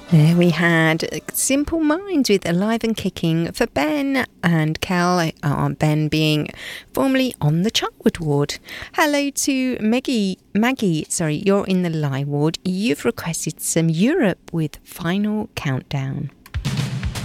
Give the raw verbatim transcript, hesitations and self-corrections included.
There we had Simple Minds with Alive and Kicking for Ben and Kel, uh, Ben being formerly on the Chartwood ward. Hello to Maggie, Maggie, sorry, you're in the Lie ward. You've requested some Europe with Final Countdown.